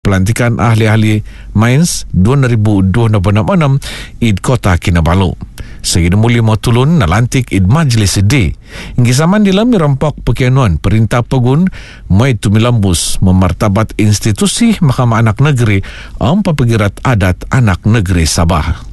pelantikan ahli-ahli Mains 2026 id Kota Kinabalu. Sehingga muli mau tulun nalantik id Majlis D. Hingga zaman dalam mirampok pekianuan perintah pegun mai tumilambus memartabat institusi Mahkamah Anak Negeri Pegirat Adat Anak Negeri Sabah.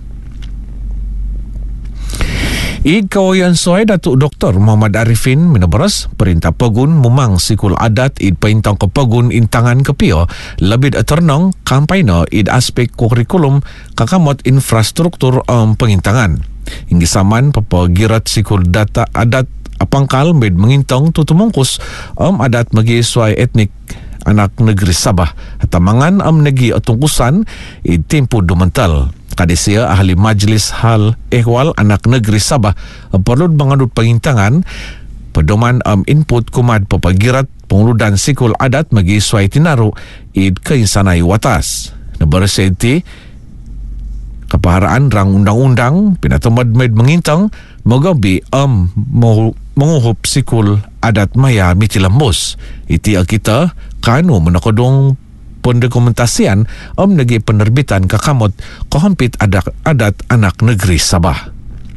Kawayan Soai Datuk Dr. Muhammad Arifin meneberas perintah pegun memang sikul adat id paintang ke pegun intangan kepio lebih ternong kampanye id aspek kurikulum kakamot infrastruktur pengintangan. Hingga zaman pegirat sikul data adat apangkal med mengintang tutumungkus adat magi suai etnik Anak Negeri Sabah hatamangan negi atungkusan id tempo dumental. Kadisia ahli Majlis Hal Ehwal Anak Negeri Sabah perlu mengadut pengintangan pedoman input kumad pepagirat penguludan sikul adat magi suai tinaru id keinsanai watas. Neberseti kepaharaan rang undang-undang pinatumad med mengintang mogabi menguhup sikul adat maya mitilambos. Iti kita kanu menakodong pendokumentasian negi penerbitan kakamot kohampit adat Anak Negeri Sabah.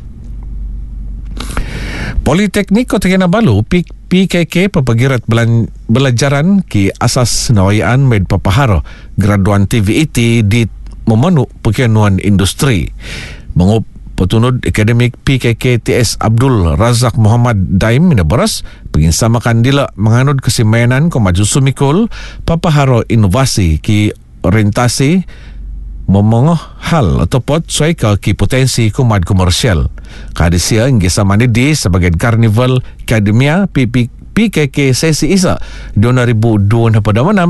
Politeknik Kota Kinabalu PKK pepagirat belajaran ki asas nawayaan med papaharo graduan TVET di memanu pekianuan industri. Mengup petunut akademik PKK TS Abdul Razak Muhammad Daim meneberas penginsamakan dila menganut kesimainan komaju sumikul papaharo inovasi ki orientasi memongoh hal atau pot suai ki potensi kumad komersial. Kadisia inggisamani di sebagai Karnival Akademia PKK sesi isa 2026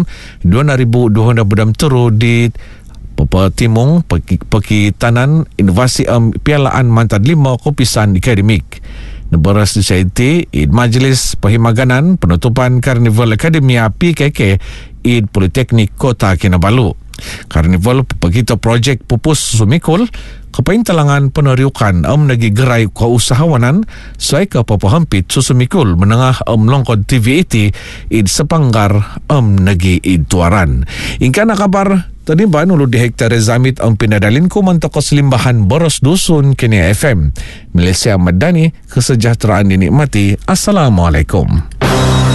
2027 di Timung Pekitanan Inovasi Pialaan Mantad 5 Kopisan Akademik. Neberas Society id Majlis Perhimaganan Penutupan Karnival Akademia PKK id Politeknik Kota Kinabalu. Karnival pagito projek pupus sumikul kepaintalangan peneriukan negi gerai keusahawanan saya ke papahampit susumikul menengah longkod TVET id sepanggar negi id tuaran. Ingkana kabar tadi ban ulu di hektare zamit pinadalin ko mantakos limbahan boros dusun kini FM. Malaysia Madani, kesejahteraan dinikmati. Assalamualaikum.